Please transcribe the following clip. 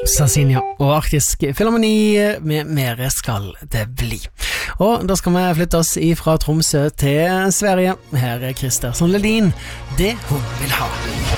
Sansinia og Arktisk Filharmoni med Mere skal det bli. Og da skal vi flytte oss fra Tromsø til Sverige. Her er Christer Sonlelin, Det hun vil ha.